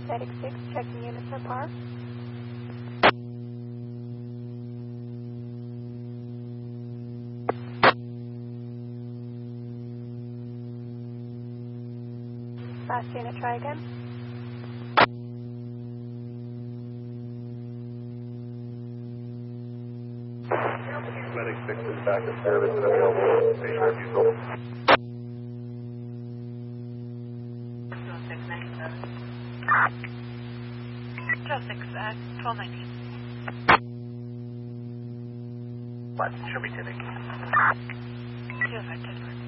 Medic 6, checking in for par. Last unit, try again. Medic 6 is back in service and available. Station refusal. 1219. What? Should be 10. 0510.